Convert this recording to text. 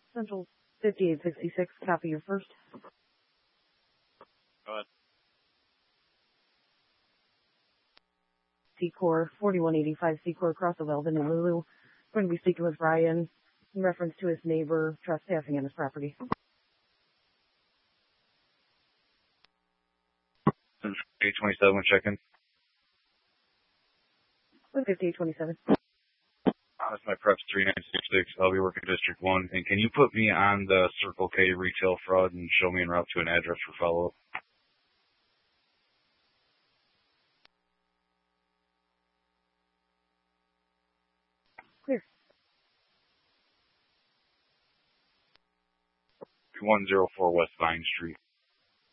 Central 5866, copy your first. Go ahead. Secor 4185 Secor across the Weldon and Lulu. Going to be speaking with Ryan in reference to his neighbor trespassing on his property. 827, check-in. 5827. That's my preps 3966. I'll be working District 1. And can you put me on the Circle K retail fraud and show me en route to an address for follow-up? Clear. 104 West Vine Street.